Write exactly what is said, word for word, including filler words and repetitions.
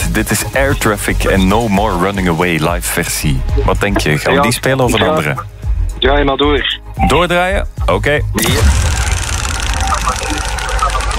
Dit is Air Traffic en No More Running Away live versie. Wat denk je? Gaan we Ja, die spelen of een ja. andere? Draai maar door. Doordraaien? Oké. Okay. Ja.